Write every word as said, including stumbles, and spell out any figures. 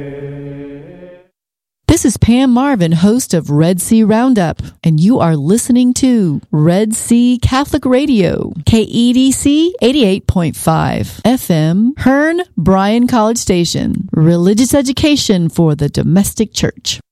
This is Pam Marvin, host of Red Sea Roundup, and you are listening to Red Sea Catholic Radio, K E D C eighty-eight point five F M, Hearn Bryan College Station, religious education for the domestic church.